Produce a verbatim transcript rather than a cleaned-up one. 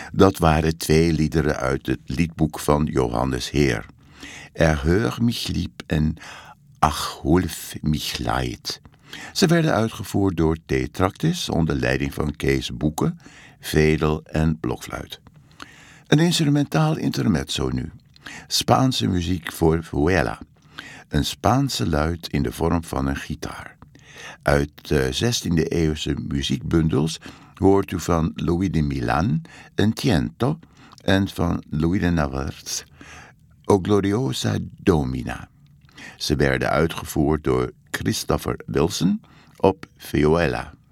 Dat waren twee liederen uit het liedboek van Johannes Heer. Erhör mich lieb en Ach, hulf mich leid. Ze werden uitgevoerd door Tetractis onder leiding van Kees Boeke, vedel en blokfluit. Een instrumentaal intermezzo nu. Spaanse muziek voor Vuela. Een Spaanse luit in de vorm van een gitaar. Uit de zestiende eeuwse muziekbundels hoort u van Louis de Milan een tiento en van Louis de Navarre O Gloriosa Domina. Ze werden uitgevoerd door Christopher Wilson op viola.